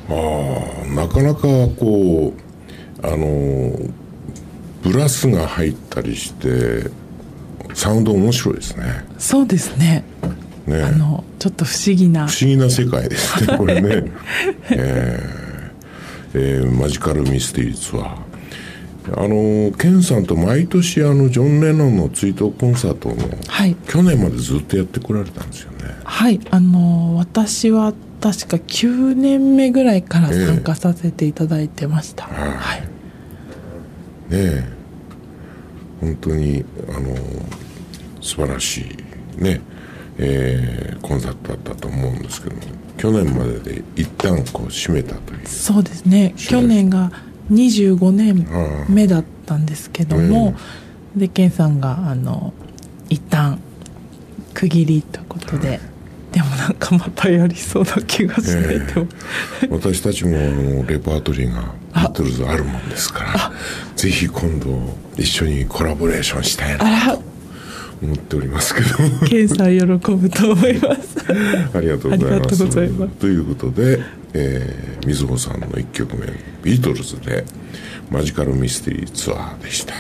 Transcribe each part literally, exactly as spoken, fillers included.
ああ、なかなかこうあのブラスが入ったりしてサウンド面白いですね。 そうですね。ね、あのちょっと不思議な不思議な世界ですねこれね、えーえー、マジカルミステリーツアー、あのケンさんと毎年あのジョン・レノンの追悼コンサートの、はい、去年までずっとやってこられたんですよね。 はい、あの私は確かきゅうねんめぐらいから参加させていただいてました、えーはい、ねえ本当にあの素晴らしいね、えー、コンサートだったと思うんですけども、去年までで一旦こう締めたという。 そうですね、去年がにじゅうごねんめだったんですけども、うん、でケンさんがあの一旦区切りということで、でもなんかまたやりそうな気がして、えー、 私たちもあのレパートリーがビートルズあるもんですからぜひ今度一緒にコラボレーションしたいなと思っておりますけどケンさん喜ぶと思いますありがとうございます。ということで、えー、水穂さんのいっきょくめビートルズでマジカルミステリーツアーでした。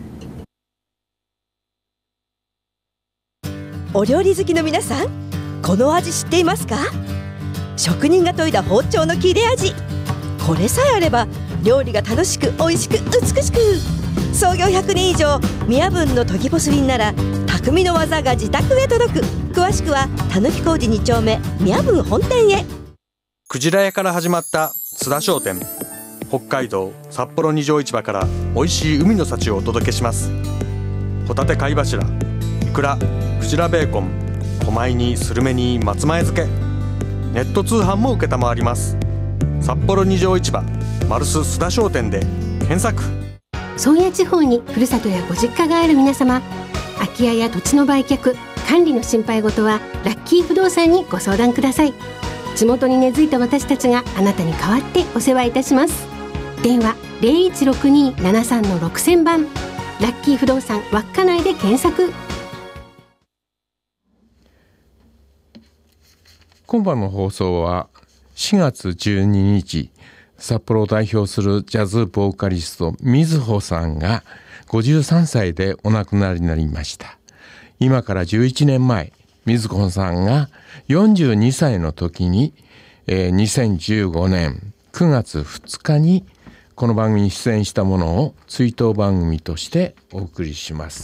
お料理好きの皆さん、この味知っていますか？職人が研いだ包丁の切れ味、これさえあれば料理が楽しく美味しく美しく。創業ひゃくねん以上、宮文の研ぎポスリンなら匠の技が自宅へ届く。詳しくはたぬき工事に丁目宮文本店へ。 クジラ屋から始まった津田商店、北海道札幌二条市場から美味しい海の幸をお届けします。ホタテ貝柱、イクラ、クジラベーコン、狛煮にスルメに松前漬け、ネット通販も承ります。札幌二条市場マルス須田商店で検索。 宗谷地方にふるさとやご実家がある皆様、空き家や土地の売却、管理の心配事はラッキー不動産にご相談ください。地元に根付いた私たちがあなたに代わってお世話いたします。電話 ゼロいちろくにーななさんのろくせんばん、ラッキー不動産稚内で検索。 今晩の放送はしがつじゅうににち、札幌を代表するジャズボーカリスト水穂さんがごじゅうさんさいでお亡くなりになりました。今からじゅういちねんまえ、水穂さんがよんじゅうにさいの時に、えー、にせんじゅうごねんくがつふつかにこの番組に出演したものを追悼番組としてお送りします。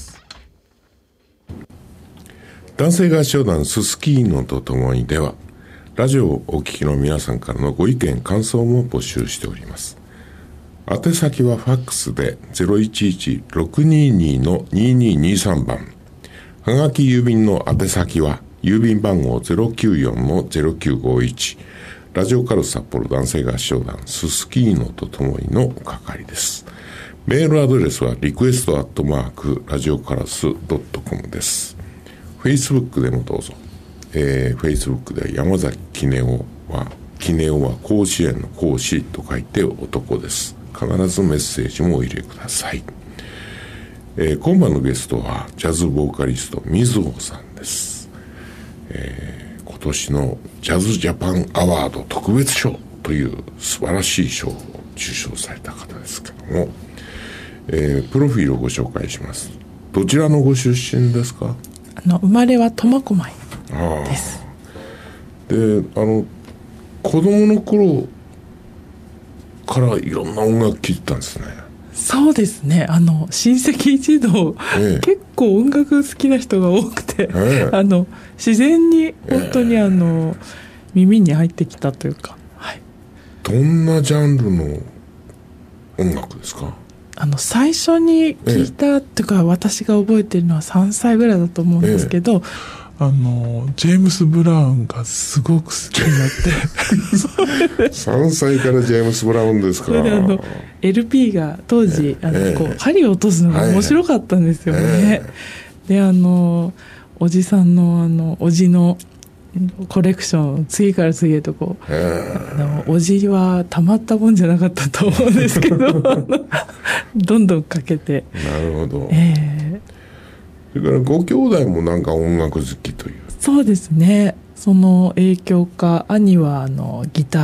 男性合唱団すすきいのとともにでは、ラジオをお聞きの皆さんからのご意見感想も募集しております。宛先はファックスで ゼロいちいちろくにーにーのにーにーにーさん 番、はがき郵便の宛先は郵便番号 ゼロきゅうよんのゼロきゅうごいち、ラジオカル札幌男性合唱団すすきいのとともにの係です。メールアドレスはリクエストアットマークラジオカラスドットコムです。フェイスブックでもどうぞ。えー、Facebook で山崎キネオは、キネオは甲子園の甲子と書いて男です。必ずメッセージもお入れください。えー、今晩のゲストはジャズボーカリスト水穂さんです。えー、今年のジャズジャパンアワード特別賞という素晴らしい賞を受賞された方ですけども、えー、プロフィールをご紹介します。どちらのご出身ですか？ あの生まれは苫小牧です。 で、あの子供の頃からいろんな音楽聴いてたんですね。 そうですね、あの親戚一同、ええ、結構音楽好きな人が多くて、ええ、あの自然に本当にあの、ええ、耳に入ってきたというか、はい、 どんなジャンルの音楽ですか？ あの最初に聞いたというか、ええ、私が覚えているのはさんさいぐらいだと思うんですけど、ええ、 あのジェームス・ブラウンがすごく好きになってさんさいからジェームス・ブラウンですか？ それであの エルピー が当時、えー、あのこう、えー、針を落とすのが面白かったんですよね、えー、であのおじさんのあのおじのコレクションを次から次へとこう、えー、あのおじはたまったもんじゃなかったと思うんですけどどんどんかけて。 なるほど、 えーそれからご兄弟もなんか音楽好きという。 そうですね、その影響か兄はあのギター